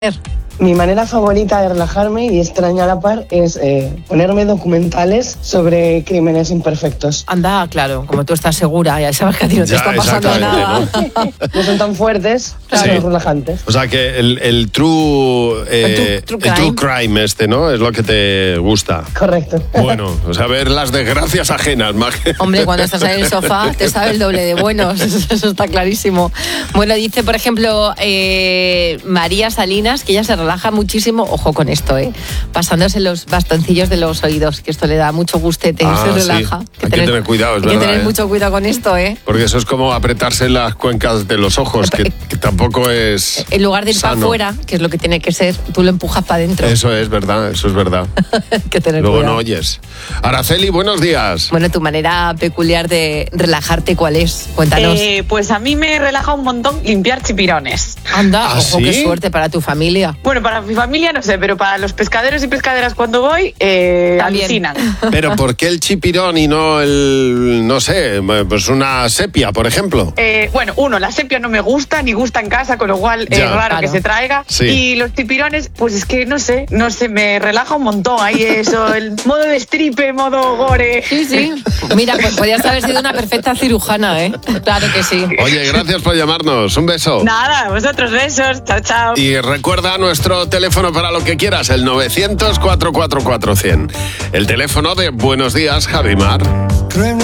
Mi manera favorita de relajarme y extraña a la par es ponerme documentales sobre crímenes imperfectos. Anda, claro, como tú estás segura, ya sabes que a ti no te está pasando nada. ¿No? No son tan fuertes, claro, Sí. relajantes. O sea que el true crime ¿no? Es lo que te gusta. Correcto. Bueno, o sea, ver las desgracias ajenas, más que... Hombre, cuando estás en el sofá te sabe el doble de buenos, eso está clarísimo. Bueno, dice, por ejemplo, María Salinas, que ella se relaja muchísimo, ojo con esto, pasándose los bastoncillos de los oídos, que esto le da mucho gustete, se relaja. Sí. Hay que tener cuidado, es verdad. Hay que tener mucho cuidado con esto, Porque eso es como apretarse las cuencas de los ojos, que tampoco es en lugar de ir para sano. afuera, que es lo que tiene que ser, tú lo empujas para adentro. Eso es verdad. Hay que tener Luego cuidado. no oyes. Araceli, buenos días. Bueno, tu manera peculiar de relajarte, ¿cuál es? Cuéntanos. Pues a mí me relaja un montón limpiar chipirones. Anda, ¿Ah, ojo, sí? qué suerte para tu familia. Bueno, para mi familia no sé, pero para los pescaderos y pescaderas cuando voy, También. alucinan. Pero ¿por qué el chipirón y no no sé, pues una sepia, por ejemplo? Bueno, la sepia no me gusta, ni gusta en casa, con lo cual es Ya. raro Claro. que se traiga. Sí. Y los chipirones, pues es que no sé, me relaja un montón. Ahí eso, el modo de stripe, modo gore. Sí. Mira, pues podrías haber sido una perfecta cirujana, Claro que sí. Oye, gracias por llamarnos. Un beso. Nada, vosotros besos, chao, chao. Y recuerda nuestro teléfono para lo que quieras, el 900 444 100. El teléfono de Buenos Días, Javimar.